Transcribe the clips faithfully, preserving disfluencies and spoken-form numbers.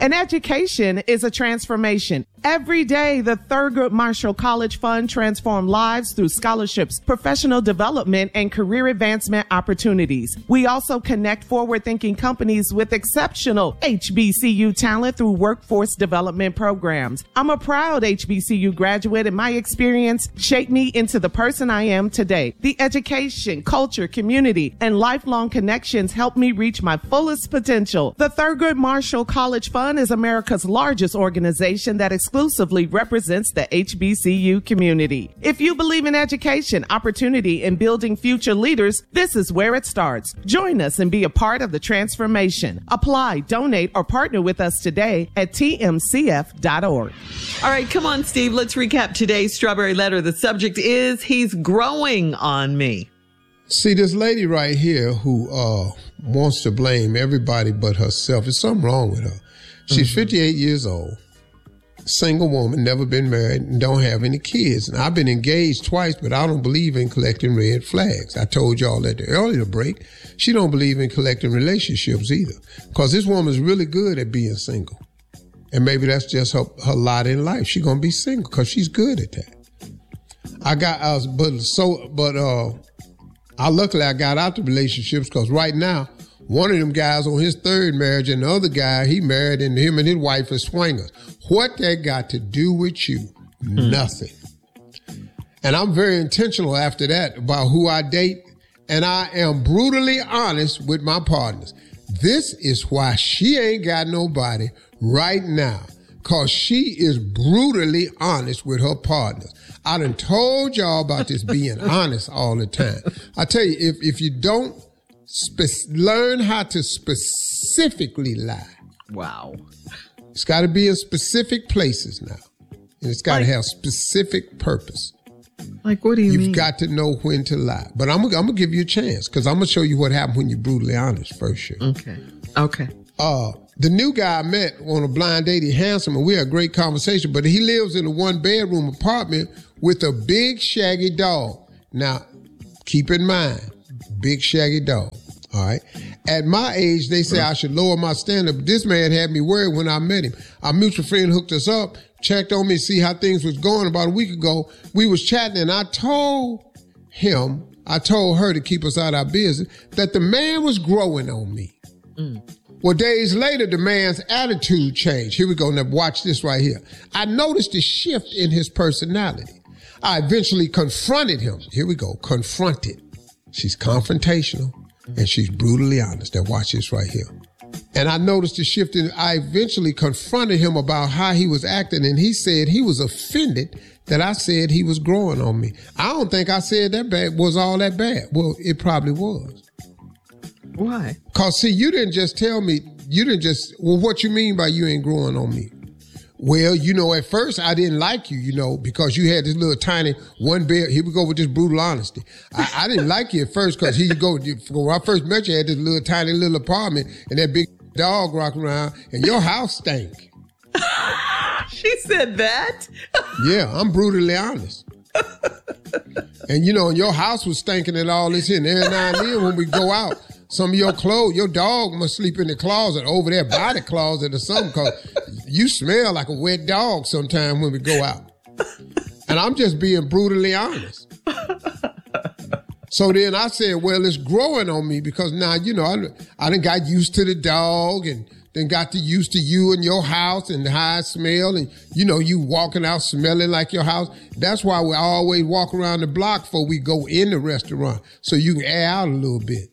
An education is a transformation. Every day, the Thurgood Marshall College Fund transforms lives through scholarships, professional development, and career advancement opportunities. We also connect forward-thinking companies with exceptional H B C U talent through workforce development programs. I'm a proud H B C U graduate, and my experience shaped me into the person I am today. The education, culture, community, and lifelong connections helped me reach my fullest potential. The Thurgood Marshall College Fund is America's largest organization that exclusively represents the H B C U community. If you believe in education, opportunity, and building future leaders, this is where it starts. Join us and be a part of the transformation. Apply, donate, or partner with us today at T M C F dot org. All right, come on, Steve. Let's recap today's Strawberry Letter. The subject is He's Growing on Me. See, this lady right here who uh, wants to blame everybody but herself. There's something wrong with her. She's mm-hmm. fifty-eight years old, single woman, never been married, and don't have any kids. And I've been engaged twice, but I don't believe in collecting red flags. I told y'all at the earlier break, she don't believe in collecting relationships either, because this woman's really good at being single. And maybe that's just her, her lot in life. She's going to be single because she's good at that. I got, uh, but so, but, uh, I luckily I got out the relationships because right now, one of them guys on his third marriage and the other guy, he married and him and his wife are swingers. What that got to do with you? Hmm. Nothing. And I'm very intentional after that about who I date. And I am brutally honest with my partners. This is why she ain't got nobody right now. Cause she is brutally honest with her partners. I done told y'all about this being honest all the time. I tell you, if, if you don't Spe- learn how to specifically lie. Wow. It's got to be in specific places now. And it's got to like, have specific purpose. Like, what do you You've mean? You've got to know when to lie. But I'm, I'm going to give you a chance because I'm going to show you what happened when you're brutally honest first, sure. Okay. Okay. Uh, the new guy I met on a blind date, he's handsome, and we had a great conversation, but he lives in a one-bedroom apartment with a big, shaggy dog. Now, keep in mind, big shaggy dog. All right. At my age, they say I should lower my standard. But this man had me worried when I met him. Our mutual friend hooked us up, checked on me to see how things was going. About a week ago, we was chatting, and I told him, I told her to keep us out of our business, that the man was growing on me. Mm. Well, days later, the man's attitude changed. Here we go. Now, watch this right here. I noticed a shift in his personality. I eventually confronted him. Here we go. Confronted. She's confrontational and she's brutally honest. Now watch this right here. And I noticed a shift in, I eventually confronted him about how he was acting, and he said he was offended that I said he was growing on me. I don't think I said that bad, was all that bad. Well, it probably was. Why? Cause see, you didn't just tell me, you didn't just, well, what you mean by you ain't growing on me? Well, you know, at first I didn't like you, you know, because you had this little tiny one bed. Here we go with this brutal honesty. I, I didn't like you at first because here you go. When I first met you, you had this little tiny little apartment and that big dog rocking around and your house stank. She said that? Yeah, I'm brutally honest. And, you know, and your house was stinking and all this here. And every now and then when we go out, some of your clothes, your dog must sleep in the closet over there by the closet or something, because you smell like a wet dog sometime when we go out. And I'm just being brutally honest. So then I said, well, it's growing on me because now, you know, I, I done got used to the dog and then got to used to you and your house and how I smell and, you know, you walking out smelling like your house. That's why we always walk around the block before we go in the restaurant so you can air out a little bit.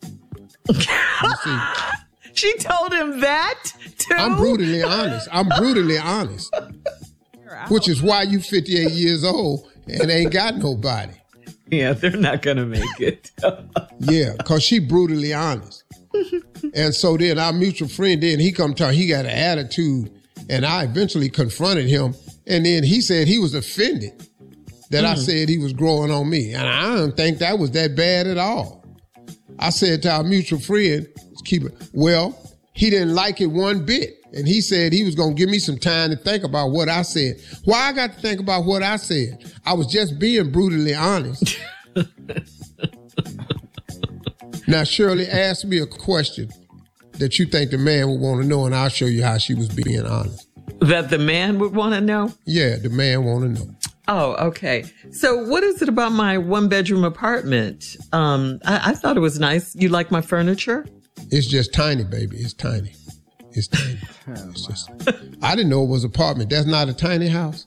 She told him that too? I'm brutally honest. I'm brutally honest. Which is why you fifty-eight years old and ain't got nobody. Yeah, they're not going to make it. Yeah, because she brutally honest. And so then our mutual friend, then he come talk, he got an attitude, and I eventually confronted him, and then he said he was offended that mm. I said he was growing on me. And I don't think that was that bad at all. I said to our mutual friend, keep it, well, he didn't like it one bit. And he said he was going to give me some time to think about what I said. Why I got to think about what I said? I was just being brutally honest. Now, Shirley asked me a question that you think the man would want to know, and I'll show you how she was being honest. That the man would want to know? Yeah, the man want to know. Oh, okay. So what is it about my one-bedroom apartment? Um, I, I thought it was nice. You like my furniture? It's just tiny, baby. It's tiny. It's tiny. Oh, it's just, I didn't know it was an apartment. That's not a tiny house.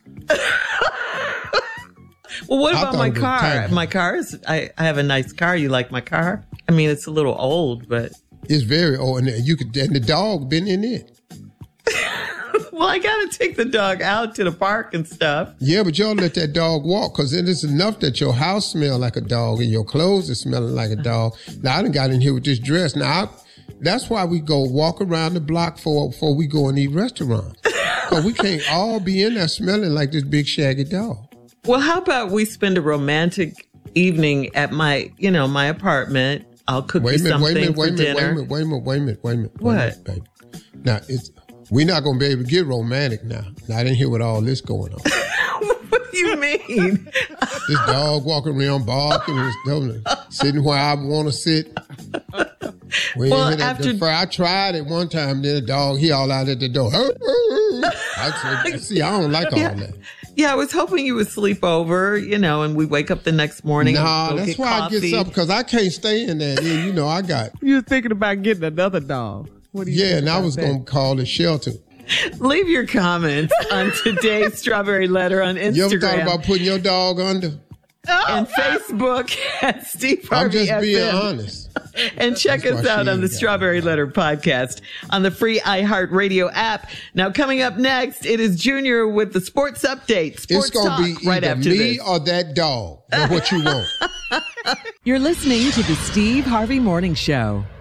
Well, what about my car? My car is, I, I have a nice car. You like my car? I mean, it's a little old, but. It's very old. And you could, and the dog been in it. Well, I got to take the dog out to the park and stuff. Yeah, but y'all let that dog walk, because it is enough that your house smell like a dog and your clothes are smelling like a dog. Now, I done got in here with this dress. Now, I, that's why we go walk around the block for, before we go and eat restaurants. Because we can't all be in there smelling like this big shaggy dog. Well, how about we spend a romantic evening at my, you know, my apartment. I'll cook wait you minute, something wait minute, for wait dinner. Minute, wait a minute, wait a minute, wait a minute, wait a minute. What? Wait a minute, baby. Now, it's, we're not going to be able to get romantic now. Now, I didn't hear what all this going on. What do you mean? This dog walking around barking and sitting where I want to sit. We well, ain't after the, I tried it one time, then the dog, he all out at the door. I said, see, I don't like all yeah. that. Yeah, I was hoping you would sleep over, you know, and we wake up the next morning. Nah, and go that's get why coffee. I get up, because I can't stay in there. Then, you know, I got. You were thinking about getting another dog. What do you yeah, think and I was going to call the shelter. Leave your comments on today's Strawberry Letter on Instagram. You ever thought about putting your dog under? And Facebook at Steve Harvey I'm just being F M. honest. And check That's us why out she on the ain't got Strawberry it. Letter podcast on the free iHeartRadio app. Now, coming up next, it is Junior with the sports update. Sports It's going talk to be either right after me this. or that dog. Know what you want. You're listening to the Steve Harvey Morning Show.